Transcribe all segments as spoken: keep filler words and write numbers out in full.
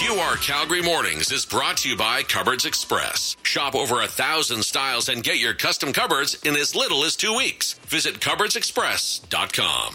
Q R Calgary Mornings is brought to you by Cupboards Express. Shop over a thousand styles and get your custom cupboards in as little as two weeks. Visit cupboards express dot com.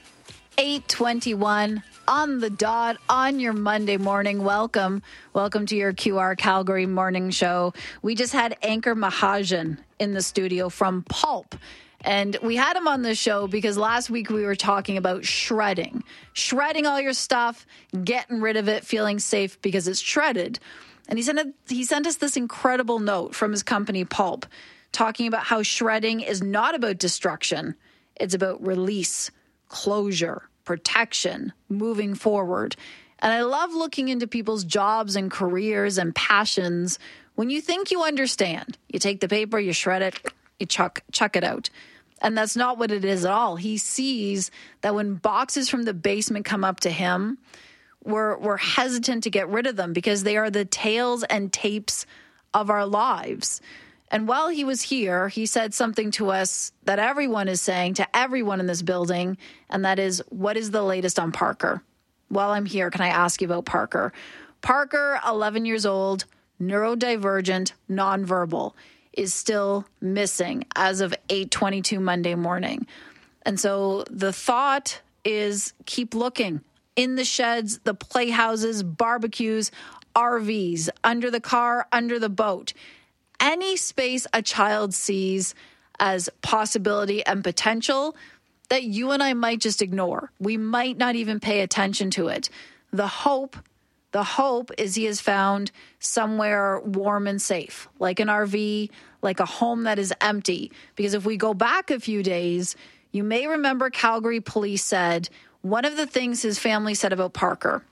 eight twenty-one on the dot on your Monday morning. Welcome. Welcome to your Q R Calgary Morning Show. We just had Ankur Mahajan in the studio from Pulp. And we had him on the show because last week we were talking about shredding. Shredding all your stuff, getting rid of it, feeling safe because it's shredded. And he sent, a, he sent us this incredible note from his company, Pulp, talking about how shredding is not about destruction. It's about release, closure, protection, moving forward. And I love looking into people's jobs and careers and passions. When you think you understand, you take the paper, you shred it, you chuck, chuck it out. And that's not what it is at all. He sees that when boxes from the basement come up to him, we're, we're hesitant to get rid of them because they are the tales and tapes of our lives. And while he was here, he said something to us that everyone is saying to everyone in this building, and that is, what is the latest on Parker? While I'm here, can I ask you about Parker? Parker, eleven years old, neurodivergent, nonverbal, is still missing as of eight twenty-two Monday morning. And so the thought is keep looking in the sheds, the playhouses, barbecues, R Vs, under the car, under the boat. Any space a child sees as possibility and potential that you and I might just ignore. We might not even pay attention to it. The hope The hope is he has found somewhere warm and safe, like an R V, like a home that is empty. Because if we go back a few days, you may remember Calgary police said one of the things his family said about Parker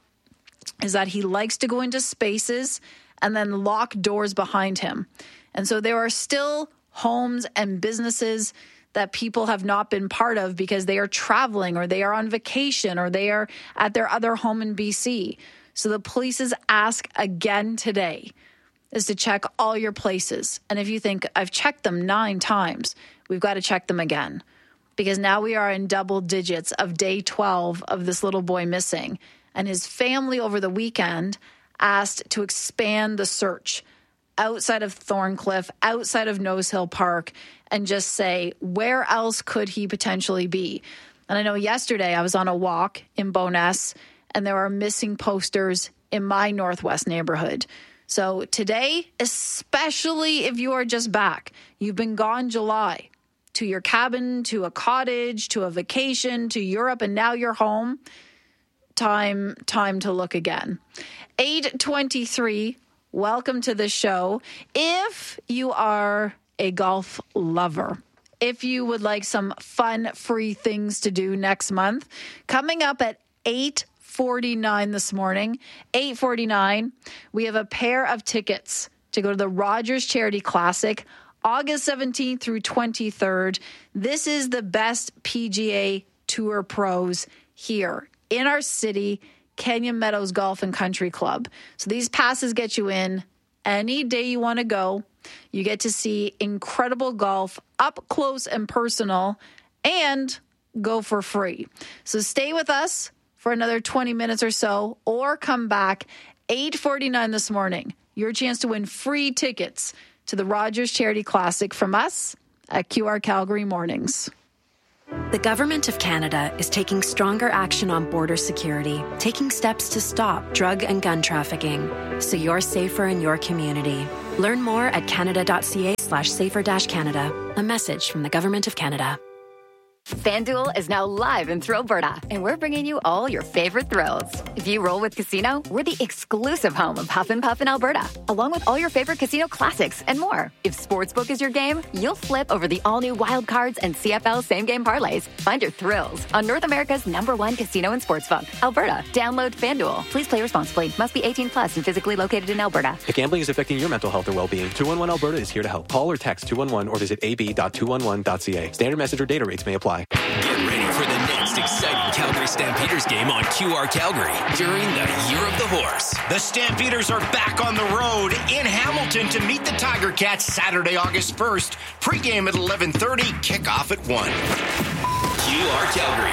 is that he likes to go into spaces and then lock doors behind him. And so there are still homes and businesses that people have not been part of because they are traveling or they are on vacation or they are at their other home in B C. So the police's ask again today is to check all your places. And if you think, I've checked them nine times, we've got to check them again. Because now we are in double digits of day twelve of this little boy missing. And his family over the weekend asked to expand the search outside of Thorncliffe, outside of Nose Hill Park, and just say, where else could he potentially be? And I know yesterday I was on a walk in Bowness, and there are missing posters in my Northwest neighborhood. So today, especially if you are just back, you've been gone July, to your cabin, to a cottage, to a vacation, to Europe, and now you're home, time, time to look again. eight twenty-three, welcome to the show. If you are a golf lover, if you would like some fun, free things to do next month, coming up at eight forty-nine this morning, eight forty-nine, we have a pair of tickets to go to the Rogers Charity Classic, August seventeenth through twenty-third. This is the best P G A Tour pros here in our city, Canyon Meadows Golf and Country Club. So these passes get you in any day you want to go. You get to see incredible golf up close and personal and go for free. So stay with us for another twenty minutes or so, or come back eight forty-nine this morning. Your chance to win free tickets to the Rogers Charity Classic from us at Q R Calgary Mornings. The Government of Canada is taking stronger action on border security, taking steps to stop drug and gun trafficking, so you're safer in your community. Learn more at canada.ca slash safer dash Canada. A message from the Government of Canada. FanDuel is now live in Thrillberta, and we're bringing you all your favorite thrills. If you roll with Casino, we're the exclusive home of Huff and Puff in Alberta, along with all your favorite casino classics and more. If Sportsbook is your game, you'll flip over the all-new Wild Cards and C F L same-game parlays. Find your thrills on North America's number one casino and sportsbook, Alberta. Download FanDuel. Please play responsibly. Must be eighteen plus and physically located in Alberta. If gambling is affecting your mental health or well-being, two one one Alberta is here to help. Call or text two one one or visit a b dot two one one dot c a. Standard message or data rates may apply. Get ready for the next exciting Calgary Stampeders game on Q R Calgary during the Year of the Horse. The Stampeders are back on the road in Hamilton to meet the Tiger Cats Saturday, August first. Pre-game at eleven thirty, kickoff at one. Q R Calgary,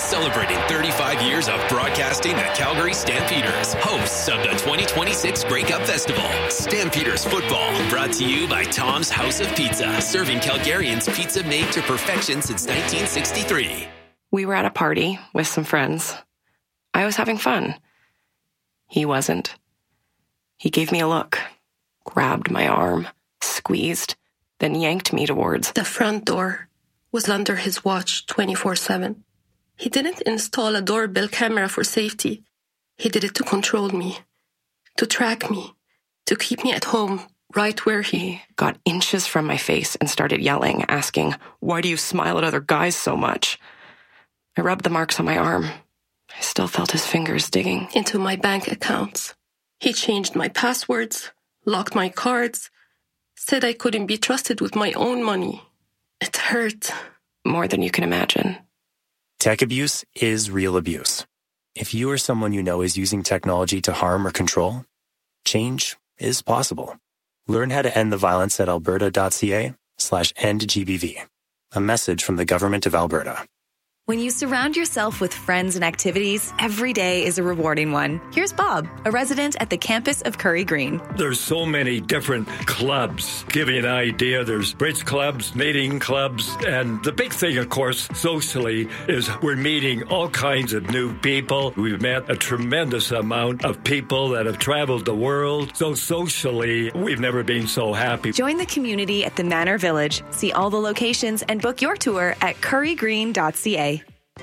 Celebrating thirty-five years of broadcasting the Calgary Stampeders, hosts of the twenty twenty-six Grey Cup Festival. Stampeders football, brought to you by Tom's House of Pizza, serving Calgarians pizza made to perfection since nineteen sixty-three. We were at a party with some friends. I was having fun. He wasn't. He gave me a look, grabbed my arm, squeezed, then yanked me towards the front door. Was under his watch twenty-four seven. He didn't install a doorbell camera for safety. He did it to control me, to track me, to keep me at home, right where he got inches from my face and started yelling, asking, "Why do you smile at other guys so much?" I rubbed the marks on my arm. I still felt his fingers digging into my bank accounts. He changed my passwords, locked my cards, said I couldn't be trusted with my own money. It hurt. More than you can imagine. Tech abuse is real abuse. If you or someone you know is using technology to harm or control, change is possible. Learn how to end the violence at alberta.ca slash end GBV. A message from the Government of Alberta. When you surround yourself with friends and activities, every day is a rewarding one. Here's Bob, a resident at the campus of Curry Green. There's so many different clubs. Give you an idea, there's bridge clubs, knitting clubs, and the big thing, of course, socially, is we're meeting all kinds of new people. We've met a tremendous amount of people that have traveled the world. So socially, we've never been so happy. Join the community at the Manor Village. See all the locations and book your tour at curry green dot c a.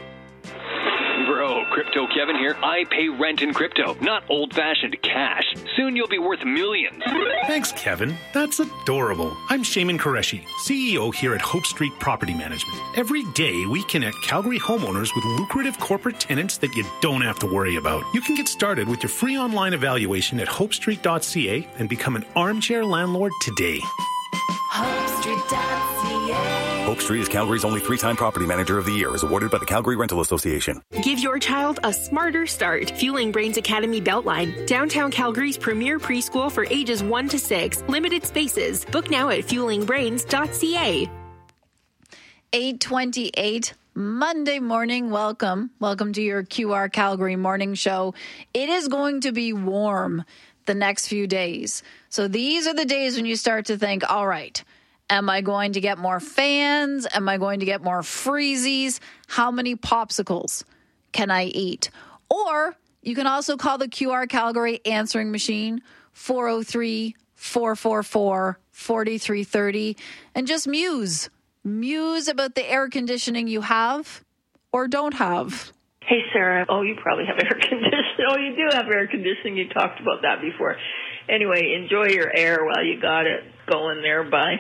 Bro, Crypto Kevin here. I pay rent in crypto, not old-fashioned cash. Soon you'll be worth millions. Thanks, Kevin. That's adorable. I'm Shaiman Qureshi, C E O here at Hope Street Property Management. Every day, we connect Calgary homeowners with lucrative corporate tenants that you don't have to worry about. You can get started with your free online evaluation at hope street dot c a and become an armchair landlord today. hope street dot c a. Hope Street is Calgary's only three-time Property Manager of the Year, as awarded by the Calgary Rental Association. Give your child a smarter start. Fueling Brains Academy Beltline, downtown Calgary's premier preschool for ages one to six. Limited spaces. Book now at fueling brains dot c a. eight twenty-eight Monday morning. Welcome. Welcome to your Q R Calgary morning show. It is going to be warm the next few days. So these are the days when you start to think, all right, am I going to get more fans? Am I going to get more freezies? How many popsicles can I eat? Or you can also call the Q R Calgary answering machine, four oh three, four four four, four three three oh, and just muse. Muse about the air conditioning you have or don't have. Hey, Sarah. Oh, you probably have air conditioning. Oh, you do have air conditioning. You talked about that before. Anyway, enjoy your air while you got it going there. Bye.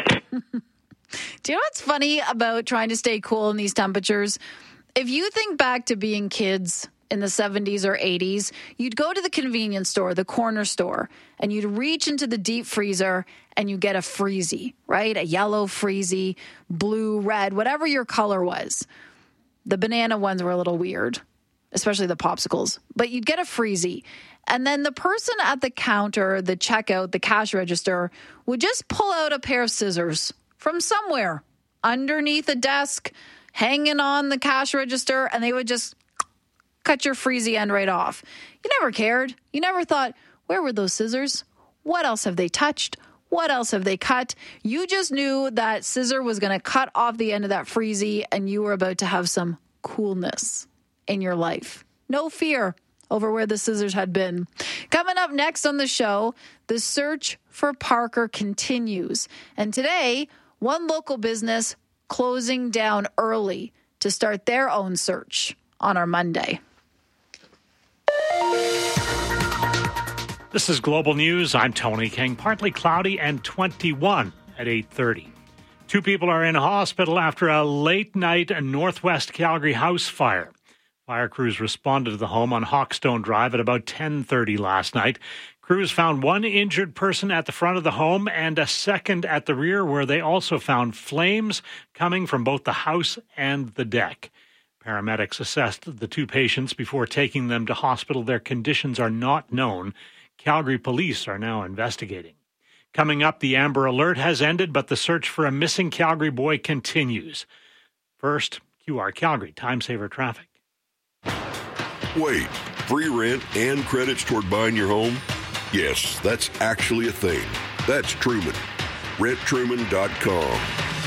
Do you know what's funny about trying to stay cool in these temperatures? If you think back to being kids in the seventies or eighties, you'd go to the convenience store, the corner store, and you'd reach into the deep freezer and you get a freezy, right? A yellow freezy, blue, red, whatever your color was. The banana ones were a little weird, especially the popsicles, but you'd get a freezy. And then the person at the counter, the checkout, the cash register, would just pull out a pair of scissors from somewhere underneath a desk, hanging on the cash register, and they would just cut your freezy end right off. You never cared. You never thought, where were those scissors? What else have they touched? What else have they cut? You just knew that scissor was going to cut off the end of that freezy, and you were about to have some coolness in your life. No fear over where the scissors had been. Coming up next on the show, the search for Parker continues. And today, one local business closing down early to start their own search on our Monday. This is Global News. I'm Tony King. Partly cloudy and twenty-one at eight thirty. Two people are in hospital after a late night Northwest Calgary house fire. Fire crews responded to the home on Hawkstone Drive at about ten thirty last night. Crews found one injured person at the front of the home and a second at the rear, where they also found flames coming from both the house and the deck. Paramedics assessed the two patients before taking them to hospital. Their conditions are not known. Calgary police are now investigating. Coming up, the Amber Alert has ended, but the search for a missing Calgary boy continues. First, Q R Calgary time saver traffic. Wait, free rent and credits toward buying your home? Yes, that's actually a thing. That's Truman. rent truman dot com.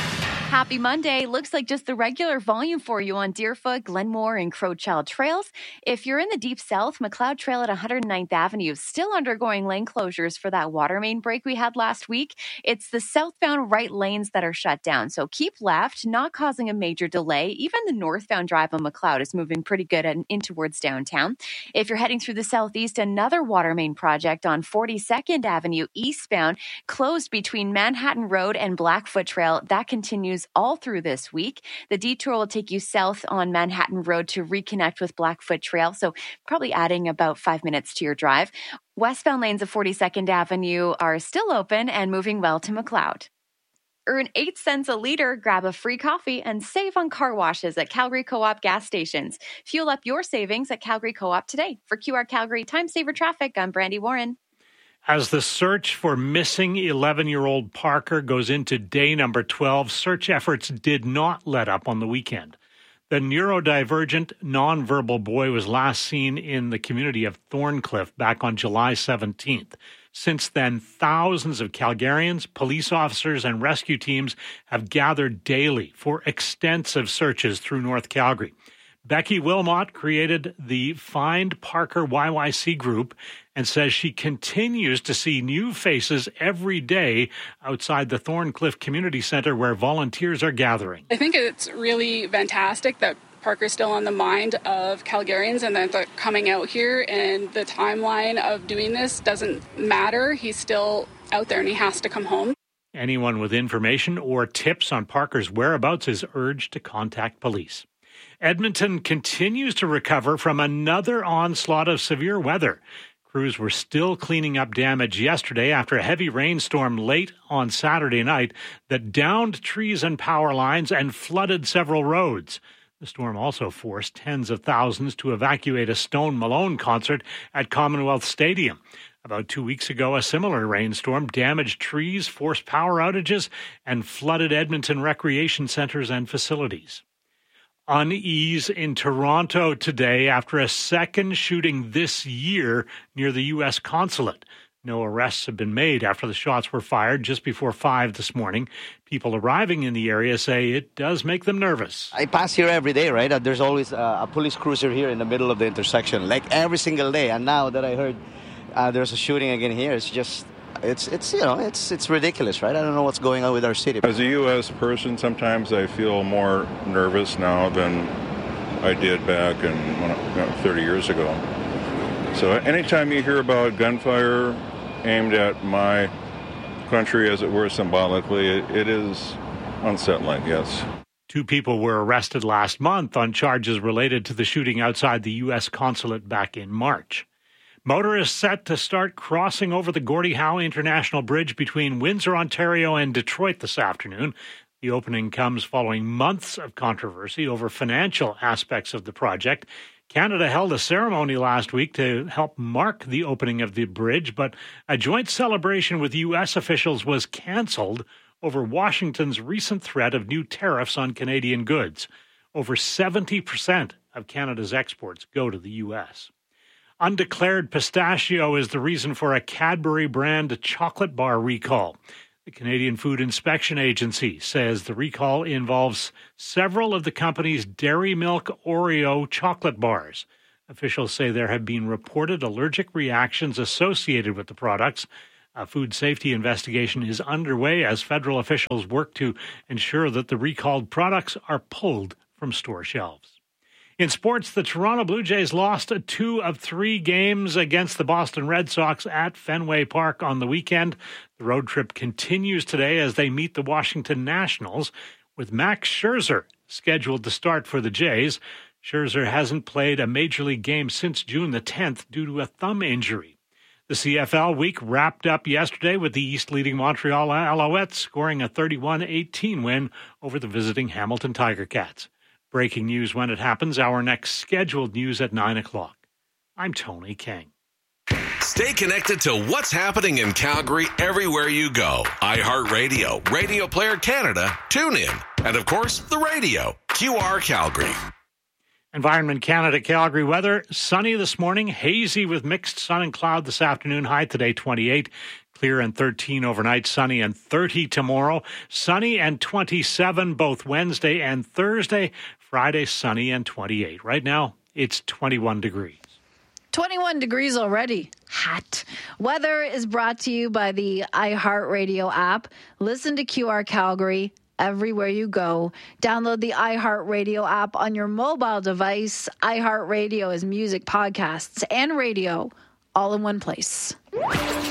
Happy Monday. Looks like just the regular volume for you on Deerfoot, Glenmore, and Crowchild trails. If you're in the Deep South, McLeod Trail at one hundred ninth Avenue is still undergoing lane closures for that water main break we had last week. It's the southbound right lanes that are shut down, so keep left, not causing a major delay. Even the northbound drive on McLeod is moving pretty good and in towards downtown. If you're heading through the southeast, another water main project on forty-second Avenue eastbound closed between Manhattan Road and Blackfoot Trail. That continues all through this week. The detour will take you south on Manhattan Road to reconnect with Blackfoot Trail, so probably adding about five minutes to your drive. Westbound lanes of forty-second Avenue are still open and moving well to McLeod. Earn eight cents a liter, grab a free coffee, and save on car washes at Calgary Co-op gas stations. Fuel up your savings at Calgary Co-op today. For Q R Calgary Time Saver Traffic, I'm Brandy Warren. As the search for missing eleven-year-old Parker goes into day number twelve, search efforts did not let up on the weekend. The neurodivergent, nonverbal boy was last seen in the community of Thorncliffe back on July seventeenth. Since then, thousands of Calgarians, police officers, and rescue teams have gathered daily for extensive searches through North Calgary. Becky Wilmot created the Find Parker Y Y C group and says she continues to see new faces every day outside the Thorncliffe Community Centre where volunteers are gathering. I think it's really fantastic that Parker's still on the mind of Calgarians and that they're coming out here, and the timeline of doing this doesn't matter. He's still out there and he has to come home. Anyone with information or tips on Parker's whereabouts is urged to contact police. Edmonton continues to recover from another onslaught of severe weather. Crews were still cleaning up damage yesterday after a heavy rainstorm late on Saturday night that downed trees and power lines and flooded several roads. The storm also forced tens of thousands to evacuate a Stone Malone concert at Commonwealth Stadium. About two weeks ago, a similar rainstorm damaged trees, forced power outages, and flooded Edmonton recreation centers and facilities. Unease in Toronto today after a second shooting this year near the U S consulate. No arrests have been made after the shots were fired just before five this morning. People arriving in the area say it does make them nervous. I pass here every day, right? There's always a, a police cruiser here in the middle of the intersection, like every single day. And now that I heard uh, there's a shooting again here, it's just... It's, it's you know, it's it's ridiculous, right? I don't know what's going on with our city. As a U S person, sometimes I feel more nervous now than I did back in you know, thirty years ago. So anytime you hear about gunfire aimed at my country, as it were, symbolically, it, it is unsettling, yes. Two people were arrested last month on charges related to the shooting outside the U S consulate back in March. Motorists set to start crossing over the Gordie Howe International Bridge between Windsor, Ontario and Detroit this afternoon. The opening comes following months of controversy over financial aspects of the project. Canada held a ceremony last week to help mark the opening of the bridge, but a joint celebration with U S officials was cancelled over Washington's recent threat of new tariffs on Canadian goods. Over seventy percent of Canada's exports go to the U S. Undeclared pistachio is the reason for a Cadbury brand chocolate bar recall. The Canadian Food Inspection Agency says the recall involves several of the company's Dairy Milk Oreo chocolate bars. Officials say there have been reported allergic reactions associated with the products. A food safety investigation is underway as federal officials work to ensure that the recalled products are pulled from store shelves. In sports, the Toronto Blue Jays lost two of three games against the Boston Red Sox at Fenway Park on the weekend. The road trip continues today as they meet the Washington Nationals, with Max Scherzer scheduled to start for the Jays. Scherzer hasn't played a Major League game since June the tenth due to a thumb injury. The C F L week wrapped up yesterday with the East leading Montreal Alouettes scoring a thirty-one eighteen win over the visiting Hamilton Tiger Cats. Breaking news when it happens. Our next scheduled news at nine o'clock. I'm Tony King. Stay connected to what's happening in Calgary everywhere you go. iHeartRadio, Radio Player Canada, TuneIn, and of course, the radio. Q R Calgary. Environment Canada Calgary weather. Sunny this morning, hazy with mixed sun and cloud this afternoon. High today twenty-eight. Clear and thirteen overnight. Sunny and thirty tomorrow. Sunny and twenty-seven both Wednesday and Thursday. Friday sunny and twenty-eight. Right now it's twenty-one degrees. twenty-one degrees already. Hot. Weather is brought to you by the iHeartRadio app. Listen to Q R Calgary everywhere you go. Download the iHeartRadio app on your mobile device. iHeartRadio is music, podcasts, and radio all in one place.